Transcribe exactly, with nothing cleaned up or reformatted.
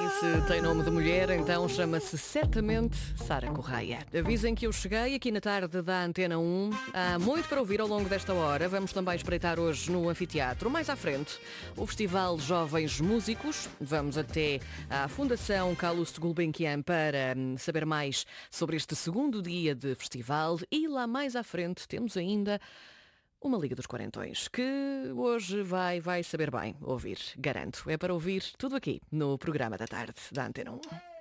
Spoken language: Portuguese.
E se tem nome de mulher, então chama-se certamente Sara Correia. Avisem que eu cheguei aqui na tarde da Antena um. Há muito para ouvir ao longo desta hora. Vamos também espreitar hoje no Anfiteatro. Mais à frente, o Festival Jovens Músicos. Vamos até à Fundação Calouste Gulbenkian para saber mais sobre este segundo dia de festival. E lá mais à frente temos ainda uma Liga dos Quarentões, que hoje vai, vai saber bem ouvir, garanto. É para ouvir tudo aqui no programa da tarde da Antena um.